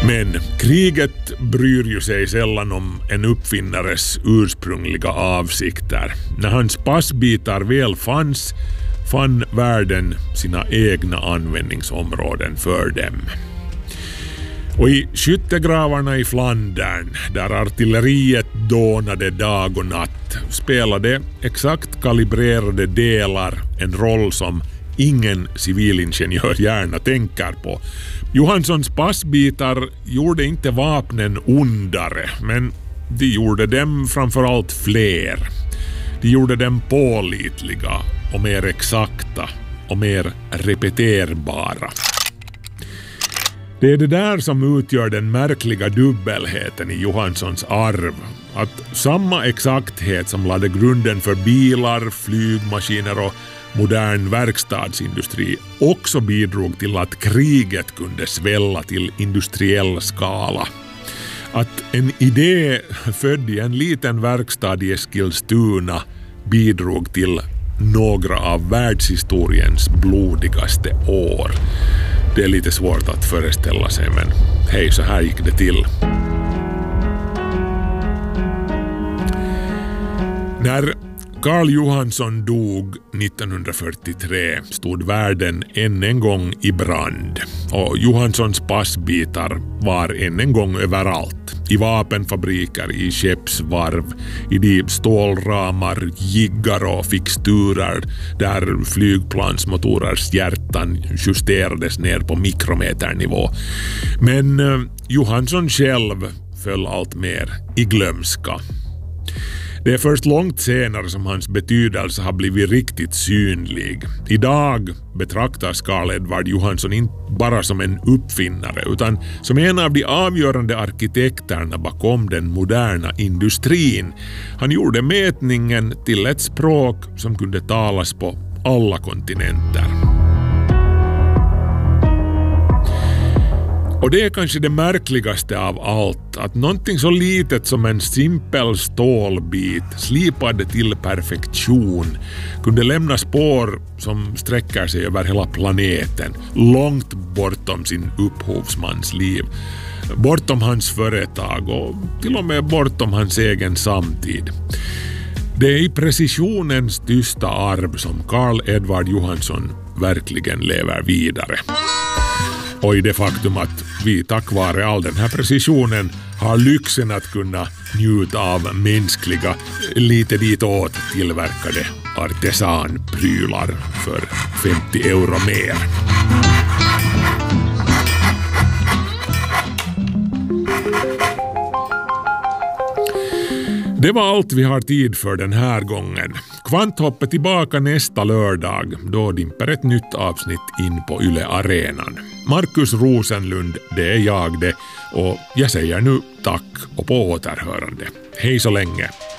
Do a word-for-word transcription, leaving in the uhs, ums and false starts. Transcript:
Men kriget bryr ju sig sällan om en uppfinnares ursprungliga avsikter. När hans passbitar väl fanns, fann världen sina egna användningsområden för dem. Och i skyttegravarna i Flandern, där artilleriet dånade dag och natt, spelade exakt kalibrerade delar en roll som ingen civilingenjör gärna tänker på. Johanssons passbitar gjorde inte vapnen ondare, men de gjorde dem framförallt fler. De gjorde dem pålitliga och mer exakta och mer repeterbara. Det är det där som utgör den märkliga dubbelheten i Johanssons arv. Att samma exakthet som lade grunden för bilar, flygmaskiner och modern verkstadsindustri också bidrog till att kriget kunde svälla till industriell skala. Att en idé född i en liten verkstad i Eskilstuna bidrog till några av världshistoriens blodigaste år. Det är lite svårt att föreställa sig, men hej, så här gick det till. När Karl Johansson dog nittonhundrafyrtiotre stod världen än en gång i brand, och Johanssons passbitar var än en gång överallt. I vapenfabriker, i skeppsvarv, i de stålramar, jiggar och fixturer där flygplansmotorers hjärtan justerades ner på mikrometernivå. Men eh, Johansson själv föll allt mer i glömska. Det är först långt senare som hans betydelse har blivit riktigt synlig. Idag betraktas Karl Edvard Johansson inte bara som en uppfinnare utan som en av de avgörande arkitekterna bakom den moderna industrin. Han gjorde mätningen till ett språk som kunde talas på alla kontinenter. Och det är kanske det märkligaste av allt, att någonting så litet som en simpel stålbit slipad till perfektion kunde lämna spår som sträcker sig över hela planeten, långt bortom sin upphovsmans liv, bortom hans företag och till och med bortom hans egen samtid. Det är i precisionens tysta arv som Karl Edvard Johansson verkligen lever vidare. Och i det faktum att vi tack vare all den här precisionen har lyxen att kunna njuta av mänskliga, lite ditåt tillverkade artesanprylar för femtio euro mer. Det var allt vi har tid för den här gången. Kvanthoppet tillbaka nästa lördag, då dimper ett nytt avsnitt in på Yle Arenan. Markus Rosenlund, det är jag det, och jag säger nu tack och på återhörande. Hej så länge!